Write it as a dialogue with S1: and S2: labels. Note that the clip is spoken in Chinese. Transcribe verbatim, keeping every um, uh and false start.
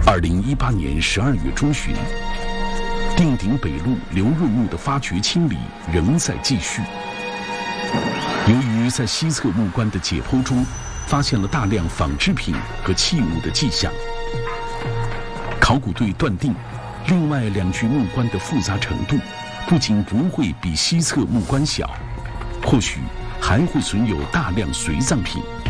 S1: 二零一八年十二月中旬，定鼎北路刘润墓的发掘清理仍在继续。由于在西侧墓棺的解剖中发现了大量纺织品和器物的迹象，考古队断定，另外两具墓棺的复杂程度不仅不会比西侧墓棺小，或许还会存有大量随葬品。